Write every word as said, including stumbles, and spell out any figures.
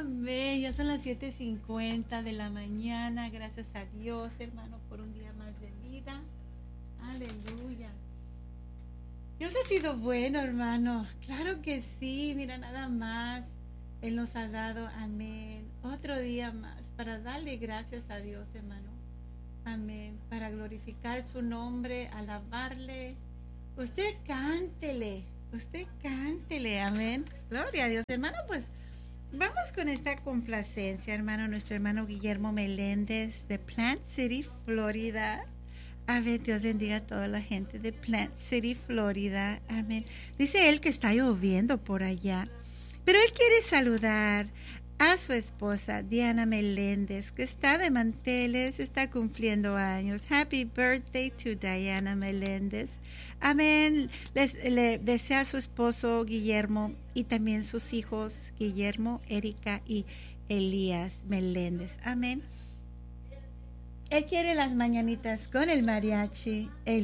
Amén. Ya son las siete cincuenta de la mañana. Gracias a Dios, hermano, por un día más de vida. Aleluya. Dios ha sido bueno, hermano. Claro que sí. Mira, nada más. Él nos ha dado, amén, otro día más para darle gracias a Dios, hermano. Amén. Para glorificar su nombre, alabarle. Usted cántele. Usted cántele. Amén. Gloria a Dios, hermano. Pues vamos con esta complacencia, hermano. Nuestro hermano Guillermo Meléndez de Plant City, Florida. Amén. Dios bendiga a toda la gente de Plant City, Florida. Amén. Dice él que está lloviendo por allá, pero él quiere saludar a su esposa Diana Meléndez, que está de manteles, está cumpliendo años. Happy birthday to Diana Meléndez. Amén. Les, le desea a su esposo Guillermo y también sus hijos Guillermo, Erika y Elías Meléndez. Amén. Él quiere las mañanitas con el mariachi. El